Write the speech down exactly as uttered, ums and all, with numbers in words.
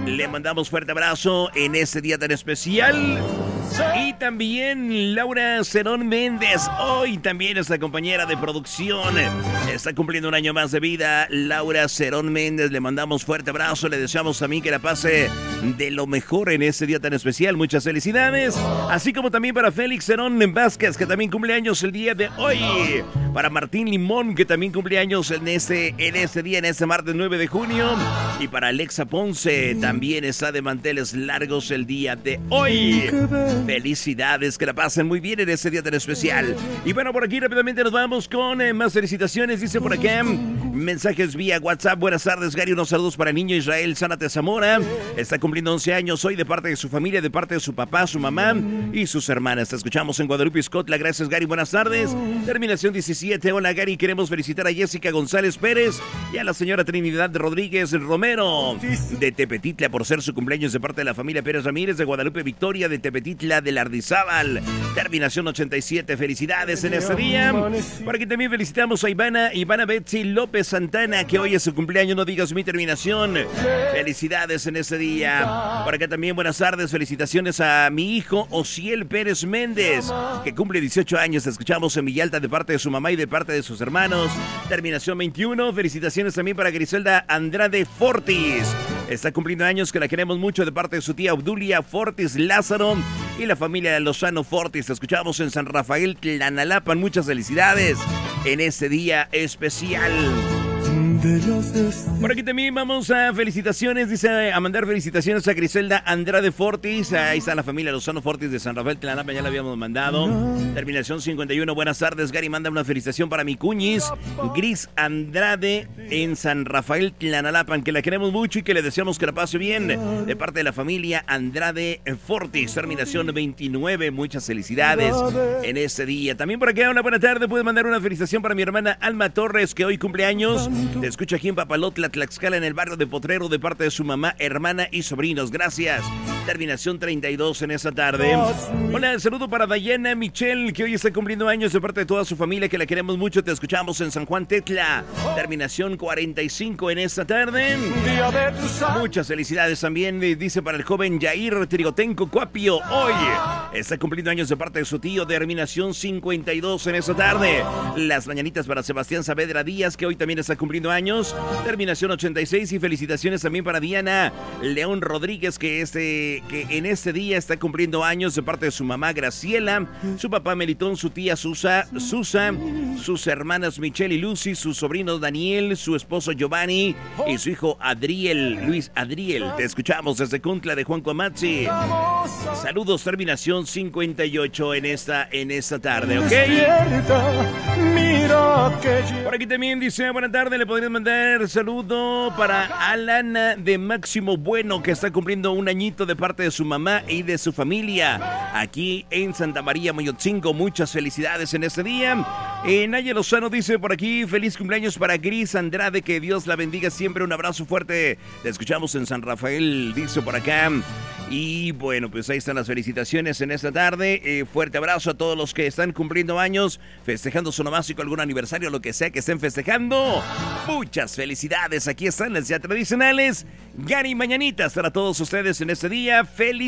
Le mandamos fuerte abrazo en este día tan especial. Y también Laura Cerón Méndez, hoy también esta compañera de producción, está cumpliendo un año más de vida. Laura Cerón Méndez, le mandamos fuerte abrazo, le deseamos también que la pase de lo mejor en este día tan especial. Muchas felicidades, así como también para Félix Cerón Vázquez, que también cumple años el día de hoy. Para Martín Limón, que también cumple años en este, en este día, en este martes nueve de junio. Y para Alexa Ponce, también está de manteles largos el día de hoy. Felicidades, que la pasen muy bien en este día tan especial. Y bueno, por aquí rápidamente nos vamos con eh, más felicitaciones. Dice por acá, mensajes vía WhatsApp. Buenas tardes, Gary, unos saludos para niño Israel Zárate Zamora. Está cumpliendo once años hoy, de parte de su familia, de parte de su papá, su mamá y sus hermanas. Te escuchamos en Guadalupe, Escotla. Gracias, Gary, buenas tardes. Terminación diecisiete. Hola, Gary, queremos felicitar a Jessica González Pérez y a la señora Trinidad Rodríguez Romero de Tepetitla por ser su cumpleaños, de parte de la familia Pérez Ramírez de Guadalupe Victoria de Tepetitla de Lardizábal. Terminación ochenta y siete. Felicidades en este día. Por aquí también felicitamos a Ivana, Ivana Betsy López Santana, que hoy es su cumpleaños. No digas mi terminación. Felicidades en este día. Por acá también buenas tardes. Felicitaciones a mi hijo Ociel Pérez Méndez, que cumple dieciocho años. Te escuchamos en Villalta de parte de su mamá y de parte de sus hermanos. Terminación veintiuno. Felicitaciones también para Griselda Andrade Fortis. Está cumpliendo años, que la queremos mucho, de parte de su tía Obdulia Fortis Lázaro y la familia Lozano Fortis. Te escuchamos en San Rafael, Tlanalapan. Muchas felicidades en este día especial. Por aquí también vamos a felicitaciones, dice, a mandar felicitaciones a Griselda Andrade Fortis. Ahí está la familia Lozano Fortis de San Rafael Tlanalapan, ya la habíamos mandado. Terminación cincuenta y uno. Buenas tardes, Gary, manda una felicitación para mi cuñis Gris Andrade en San Rafael Tlanalapan, que la queremos mucho y que le deseamos que la pase bien, de parte de la familia Andrade Fortis. Terminación veintinueve. Muchas felicidades en este día. También por acá, una buena tarde, puede mandar una felicitación para mi hermana Alma Torres, que hoy cumple años. Te escucha aquí en Papalotla, Tlaxcala, en el barrio de Potrero, de parte de su mamá, hermana y sobrinos. Gracias. Terminación treinta y dos en esta tarde. Hola, saludo para Dayana Michelle, que hoy está cumpliendo años, de parte de toda su familia, que la queremos mucho. Te escuchamos en San Juan Tetla. Terminación cuarenta y cinco en esta tarde. Muchas felicidades también, dice, para el joven Yair Trigotenco Cuapio. Hoy está cumpliendo años, de parte de su tío. Terminación cincuenta y dos en esta tarde. Las mañanitas para Sebastián Saavedra Díaz, que hoy también está cumpliendo años. Terminación ochenta y seis. Y felicitaciones también para Diana León Rodríguez, que, este, que en este día está cumpliendo años, de parte de su mamá Graciela, su papá Melitón, su tía Susa, Susa, sus hermanas Michelle y Lucy, sus sobrinos Daniel, su esposo Giovanni y su hijo Adriel, Luis Adriel. Te escuchamos desde Cuntla de Juan Coamachi. Saludos, terminación cincuenta y ocho en esta, en esta tarde, ¿ok? Por aquí también dice, buena tarde, le podrían mandar saludo para Alana de Máximo Bueno, que está cumpliendo un añito, de parte de su mamá y de su familia, aquí en Santa María Moyotzingo. Muchas felicidades en este día. Eh, Naya Lozano dice por aquí, feliz cumpleaños para Gris Andrade, que Dios la bendiga siempre. Un abrazo fuerte. Te escuchamos en San Rafael, dice por acá. Y bueno, pues ahí están las felicitaciones en esta tarde. Eh, fuerte abrazo a todos los que están cumpliendo años, festejando su nomástico, algún aniversario, lo que sea que estén festejando. Muchas felicidades. Aquí están las ya tradicionales Gary Mañanitas para todos ustedes en este día. Feliz